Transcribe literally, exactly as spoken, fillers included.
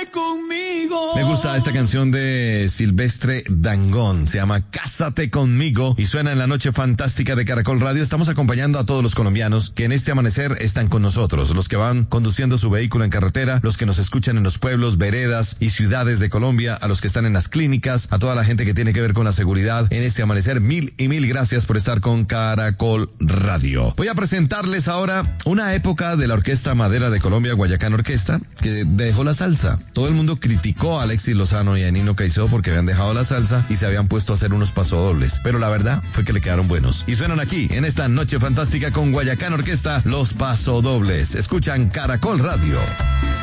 conmigo. Me gusta esta canción de Silvestre Dangond, se llama Cásate conmigo y suena en la noche fantástica de Caracol Radio. Estamos acompañando a todos los colombianos que en este amanecer están con nosotros, los que van conduciendo su vehículo en carretera, los que nos escuchan en los pueblos, veredas y ciudades de Colombia, a los que están en las clínicas, a toda la gente que tiene que ver con la seguridad en este amanecer. Mil y mil gracias por estar con Caracol Radio. Voy a presentarles ahora una época de la Orquesta Madera de Colombia, Guayacán Orquesta, que dejó la salsa. Todo el mundo criticó a Alexis Lozano y a Nino Caicedo porque habían dejado la salsa y se habían puesto a hacer unos pasodobles, pero la verdad fue que le quedaron buenos. Y suenan aquí, en esta noche fantástica con Guayacán Orquesta, los pasodobles. Escuchan Caracol Radio.